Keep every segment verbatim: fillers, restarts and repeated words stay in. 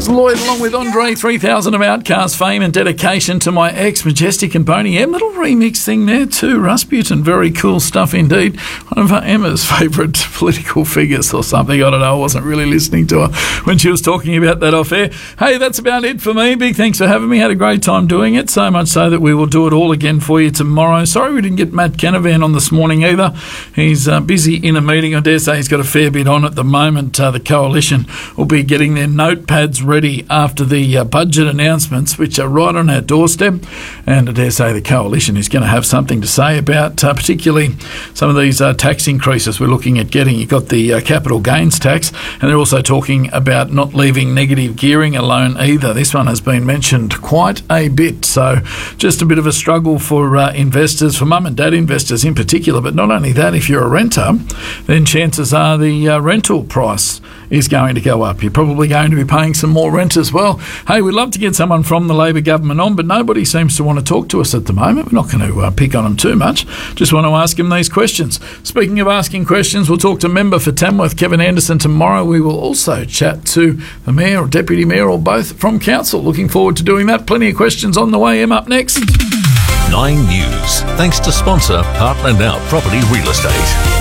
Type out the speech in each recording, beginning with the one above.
It's Lloyd along with Andre, three thousand of Outcast fame and dedication to my ex, Majestic and Boney M. Little remix thing there too, Rasputin. Very cool stuff indeed. One of Emma's favourite political figures or something. I don't know. I wasn't really listening to her when she was talking about that off air. Hey, that's about it for me. Big thanks for having me. Had a great time doing it. So much so that we will do it all again for you tomorrow. Sorry we didn't get Matt Canavan on this morning either. He's uh, busy in a meeting. I dare say he's got a fair bit on at the moment. Uh, the Coalition will be getting their notepads ready after the uh, budget announcements, which are right on our doorstep. And I dare say the Coalition is going to have something to say about uh, particularly some of these uh, tax increases we're looking at getting. You've got the uh, capital gains tax, and they're also talking about not leaving negative gearing alone either. This one has been mentioned quite a bit. So just a bit of a struggle for uh, investors, for mum and dad investors in particular. But not only that, if you're a renter, then chances are the uh, rental price is going to go up. You're probably going to be paying some more rent as well. Hey, we'd love to get someone from the Labor government on, but nobody seems to want to talk to us at the moment. We're not going to uh, pick on them too much. Just want to ask him these questions. Speaking of asking questions, we'll talk to member for Tamworth, Kevin Anderson, tomorrow. We will also chat to the Mayor or Deputy Mayor or both from Council. Looking forward to doing that. Plenty of questions on the way. Em up next. Nine News, thanks to sponsor Heartland Out Property Real Estate.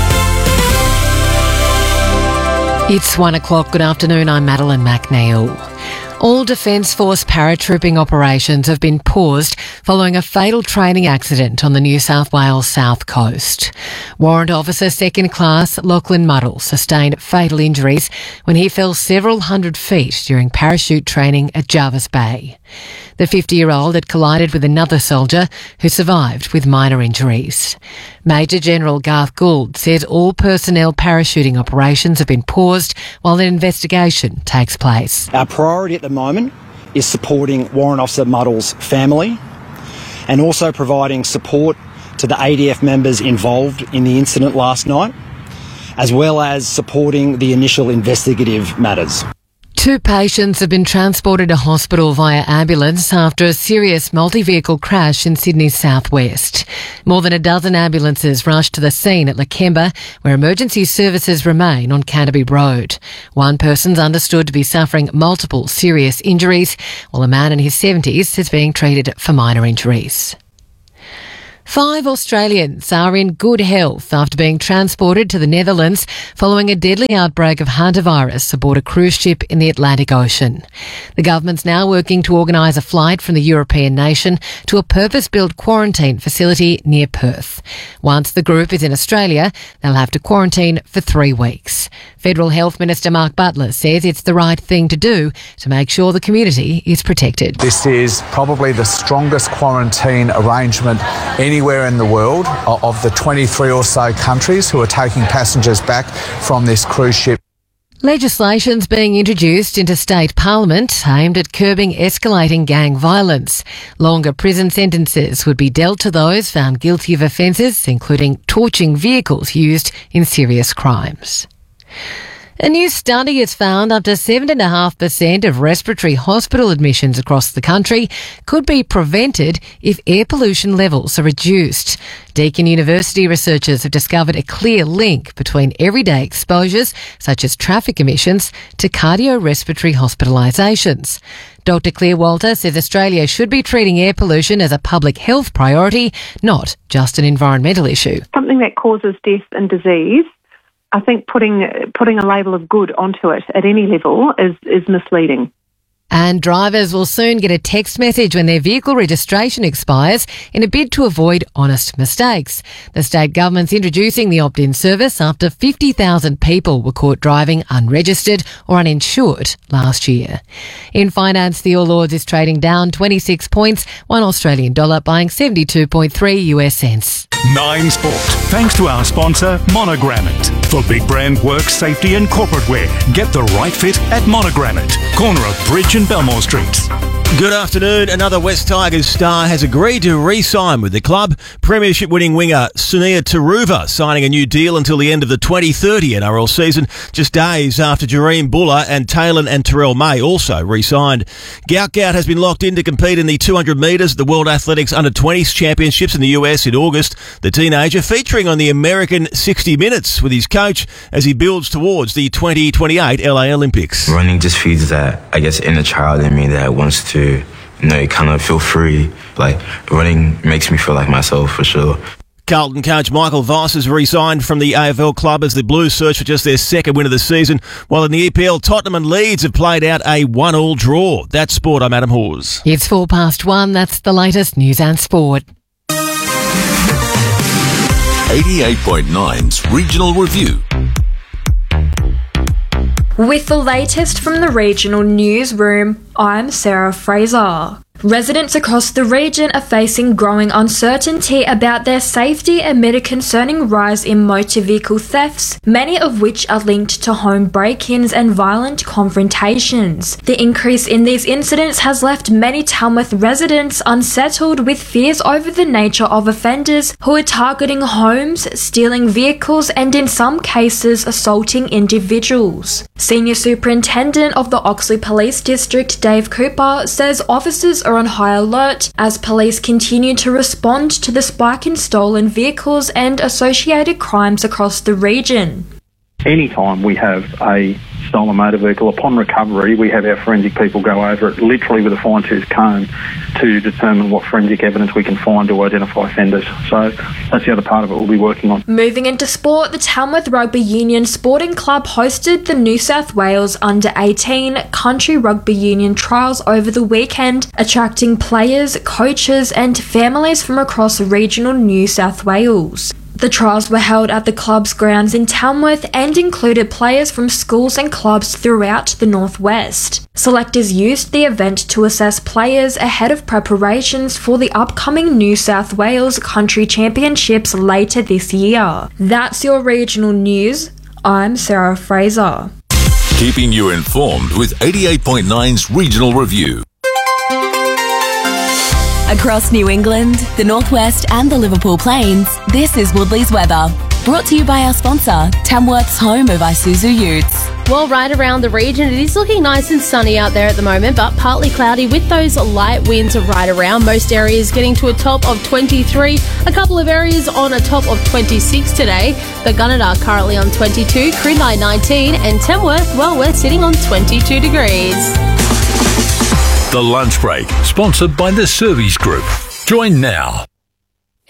It's one o'clock. Good afternoon. I'm Madeline McNeil. All Defence Force paratrooping operations have been paused following a fatal training accident on the New South Wales south coast. Warrant Officer Second Class Lachlan Muddle sustained fatal injuries when he fell several hundred feet during parachute training at Jarvis Bay. The fifty-year-old had collided with another soldier who survived with minor injuries. Major General Garth Gould says all personnel parachuting operations have been paused while an investigation takes place. Our priority at the moment is supporting Warrant Officer Muddle's family and also providing support to the A D F members involved in the incident last night, as well as supporting the initial investigative matters. Two patients have been transported to hospital via ambulance after a serious multi-vehicle crash in Sydney's southwest. More than a dozen ambulances rushed to the scene at Lakemba, where emergency services remain on Canterbury Road. One person's understood to be suffering multiple serious injuries, while a man in his seventies is being treated for minor injuries. Five Australians are in good health after being transported to the Netherlands following a deadly outbreak of hantavirus aboard a cruise ship in the Atlantic Ocean. The government's now working to organise a flight from the European nation to a purpose-built quarantine facility near Perth. Once the group is in Australia, they'll have to quarantine for three weeks. Federal Health Minister Mark Butler says it's the right thing to do to make sure the community is protected. This is probably the strongest quarantine arrangement anywhere in the world of the twenty-three or so countries who are taking passengers back from this cruise ship. Legislation's being introduced into state parliament aimed at curbing escalating gang violence. Longer prison sentences would be dealt to those found guilty of offences, including torching vehicles used in serious crimes. A new study has found up to seven point five percent of respiratory hospital admissions across the country could be prevented if air pollution levels are reduced. Deakin University researchers have discovered a clear link between everyday exposures, such as traffic emissions, to cardiorespiratory hospitalisations. Doctor Claire Walter says Australia should be treating air pollution as a public health priority, not just an environmental issue. Something that causes death and disease, I think putting putting a label of good onto it at any level is, is misleading. And drivers will soon get a text message when their vehicle registration expires in a bid to avoid honest mistakes. The state government's introducing the opt-in service after fifty thousand people were caught driving unregistered or uninsured last year. In finance, the All Ords is trading down twenty-six points, one Australian dollar buying seventy-two point three US cents. Nine Sport, thanks to our sponsor Monogrammet. For big brand work, safety and corporate wear, get the right fit at Monogrammet, corner of Bridge and Belmore Streets. Good afternoon. Another West Tigers star has agreed to re-sign with the club. Premiership-winning winger Sunia Taruva signing a new deal until the end of the twenty thirty N R L season, just days after Jareem Buller and Taylor and Terrell May also re-signed. Gout Gout has been locked in to compete in the two hundred metres at the World Athletics Under twenties Championships in the U S in August. The teenager featuring on the American sixty minutes with his coach as he builds towards the twenty twenty-eight L A Olympics. Running just feeds that, I guess, inner child in me that wants to, you know, kind of feel free. Like, running makes me feel like myself, for sure. Carlton coach Michael Voss has re-signed from the A F L club as the Blues search for just their second win of the season, while in the E P L, Tottenham and Leeds have played out a one-all draw. That's sport. I'm Adam Hawes. It's four past one. That's the latest news and sport. eighty-eight point nine's Regional Review. With the latest from the regional newsroom, I'm Sarah Fraser. Residents across the region are facing growing uncertainty about their safety amid a concerning rise in motor vehicle thefts, many of which are linked to home break-ins and violent confrontations. The increase in these incidents has left many Tamworth residents unsettled with fears over the nature of offenders who are targeting homes, stealing vehicles, and in some cases assaulting individuals. Senior Superintendent of the Oxley Police District, Dave Cooper, says officers are on high alert as police continue to respond to the spike in stolen vehicles and associated crimes across the region. Anytime we have a stolen motor vehicle, upon recovery, we have our forensic people go over it literally with a fine-tooth comb to determine what forensic evidence we can find to identify offenders. So that's the other part of it we'll be working on. Moving into sport, the Tamworth Rugby Union Sporting Club hosted the New South Wales under eighteen Country Rugby Union trials over the weekend, attracting players, coaches and families from across regional New South Wales. The trials were held at the club's grounds in Tamworth and included players from schools and clubs throughout the northwest. Selectors used the event to assess players ahead of preparations for the upcoming New South Wales Country Championships later this year. That's your regional news. I'm Sarah Fraser. Keeping you informed with eighty-eight point nine's Regional Review. Across New England, the Northwest and the Liverpool Plains, this is Woodley's weather. Brought to you by our sponsor, Tamworth's home of Isuzu Utes. Well, right around the region, it is looking nice and sunny out there at the moment, but partly cloudy with those light winds right around. Most areas getting to a top of twenty-three. A couple of areas on a top of twenty-six today. The Gunnedah currently on twenty-two, Crinline nineteen, and Tamworth, well, we're sitting on twenty-two degrees. The Lunch Break, sponsored by the Service Group. Join now.